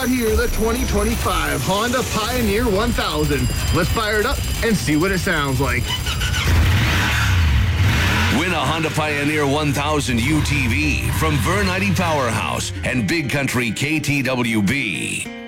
got here the 2025 Honda Pioneer 1000. Let's fire it up and see what it sounds like. Win a Honda Pioneer 1000 UTV from Vern Powerhouse and Big Country KTWB.